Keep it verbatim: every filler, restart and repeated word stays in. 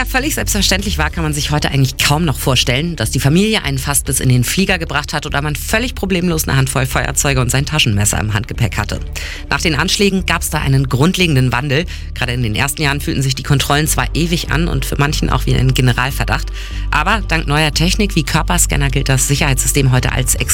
ja völlig selbstverständlich war, kann man sich heute eigentlich kaum noch vorstellen, dass die Familie einen fast bis in den Flieger gebracht hat oder man völlig problemlos eine Handvoll Feuerzeuge und sein Taschenmesser im Handgepäck hatte. Nach den Anschlägen gab es da einen grundlegenden Wandel. Gerade in den ersten Jahren fühlten sich die Kontrollen zwar ewig an und für manchen auch wie ein Generalverdacht, aber dank neuer Technik wie Körperscanner gilt das Sicherheitssystem heute als